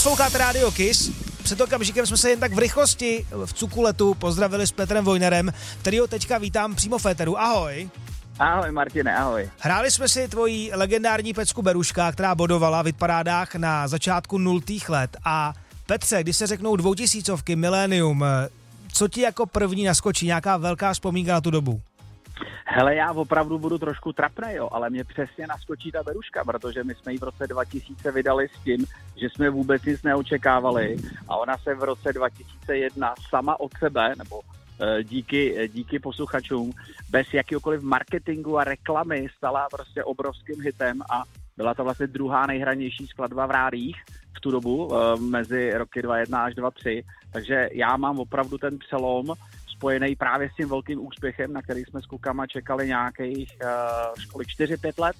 Posloucháte Radio Kiss. Před okamžikem jsme se jen tak v rychlosti v Cukuletu pozdravili s Petrem Vojnarem, kterýho teďka vítám přímo v éteru. Ahoj. Ahoj Martine, ahoj. Hráli jsme si tvoji legendární pecku Beruška, která bodovala v hitparádách na začátku 0. let. A Petře, když se řeknou 2000 milénium, co ti jako první naskočí, nějaká velká vzpomínka na tu dobu? Hele, já opravdu budu trošku trapnej, ale mě přesně naskočí ta Beruška, protože my jsme ji v roce 2000 vydali s tím, že jsme vůbec nic neočekávali a ona se v roce 2001 sama od sebe, nebo díky posluchačům, bez jakýkoliv marketingu a reklamy stala prostě obrovským hitem a byla to vlastně druhá nejhranější skladba v rádiích v tu dobu, mezi roky 2001 až 2003, takže já mám opravdu ten přelom spojený právě s tím velkým úspěchem, na který jsme s klukama čekali nějakých 4-5 let.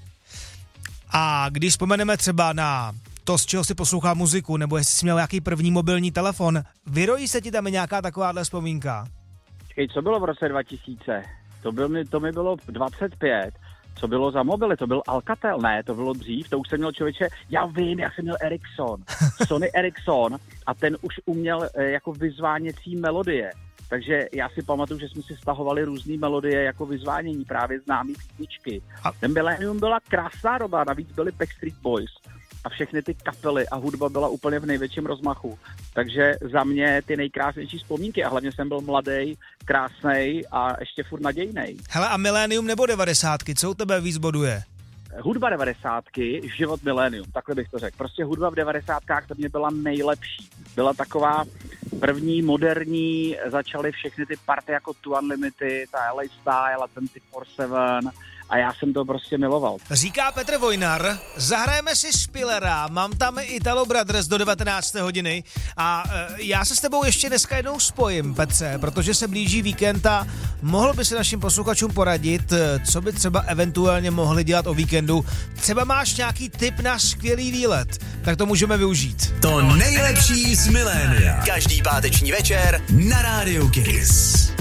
A když vzpomeneme třeba na to, z čeho si poslouchá muziku, nebo jestli jsi měl nějaký první mobilní telefon, vyrojí se ti tam nějaká takováhle vzpomínka? Co bylo v roce 2000? To mi bylo 25. Co bylo za mobily? To byl Alcatel, ne, to bylo dřív, to už jsem měl člověče, já jsem měl Ericsson, Sony Ericsson a ten už uměl jako vyzváněcí melodie. Takže já si pamatuju, že jsme si stahovali různé melodie jako vyzvánění, právě známý písničky. Ten Millennium byla krásná doba, navíc byly Backstreet Boys a všechny ty kapely a hudba byla úplně v největším rozmachu. Takže za mě ty nejkrásnější vzpomínky a hlavně jsem byl mladý, krásnej a ještě furt nadějnej. Hele, a Millennium nebo 90, co u tebe víc boduje? Hudba 90, život Millennium, takhle bych to řekl. Prostě hudba v 90 to mě byla nejlepší. Byla taková první, moderní, začaly všechny ty party jako Two Unlimited, ta LA Style a 24/7 a já jsem to prostě miloval. Říká Petr Vojnar, zahrajeme si Spillera, mám tam Italo Brothers do 19. hodiny a já se s tebou ještě dneska jednou spojím, Petře, protože se blíží víkend a mohl by si našim posluchačům poradit, co by třeba eventuálně mohli dělat o víkendu. Třeba máš nějaký tip na skvělý výlet, tak to můžeme využít. To nejlepší z milénia. Každý páteční večer na Radio Kiss.